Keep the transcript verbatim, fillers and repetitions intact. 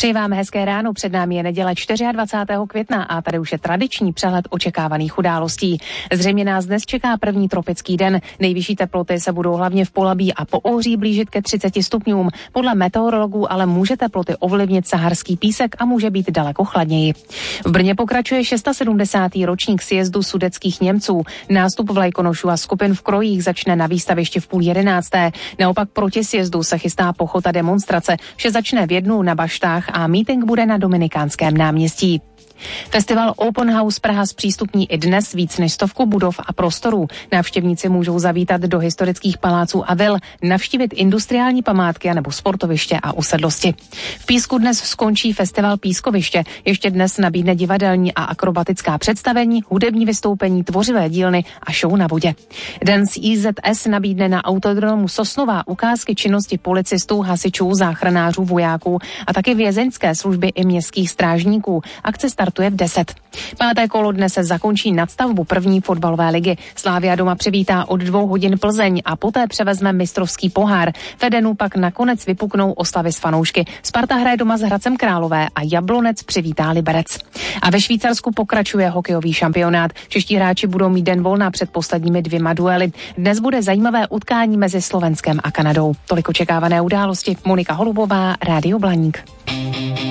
Přeji vám hezké ráno, před námi je neděle dvacátého čtvrtého května a tady už je tradiční přehled očekávaných událostí. Zřejmě nás dnes čeká první tropický den. Nejvyšší teploty se budou hlavně v Polabí a Poohří blížit ke třiceti stupňům. Podle meteorologů ale může teploty ovlivnit saharský písek a může být daleko chladněji. V Brně pokračuje sedmdesátý šestý ročník sjezdu sudetských Němců. Nástup vlajkonošů a skupin v krojích začne na výstavišti v půl jedenácté. Naopak proti sjezdu se chystá pochod a demonstrace. Vše začne v jednu na baštách a mítink bude na Dominikánském náměstí. Festival Open House Praha zpřístupní i dnes víc než stovku budov a prostorů. Návštěvníci můžou zavítat do historických paláců a vil, navštívit industriální památky anebo sportoviště a usedlosti. V Písku dnes skončí festival Pískoviště. Ještě dnes nabídne divadelní a akrobatická představení, hudební vystoupení, tvořivé dílny a show na vodě. Dance I Z S nabídne na autodromu Sosnová ukázky činnosti policistů, hasičů, záchranářů, vojáků a taky vězeňské služby i městských strážníků. Akce startuje v deset. Páté kolo dnes se zakončí nadstavbu první fotbalové ligy. Slavia doma přivítá od dvou hodin Plzeň a poté převezme mistrovský pohár. V Edenu pak nakonec vypuknou oslavy s fanoušky. Sparta hraje doma s Hradcem Králové a Jablonec přivítá Liberec. A ve Švýcarsku pokračuje hokejový šampionát. Čeští hráči budou mít den volna před posledními dvěma duely. Dnes bude zajímavé utkání mezi Slovenskem a Kanadou. Tolik očekávané události. Monika Holubová, Rádio Blaník.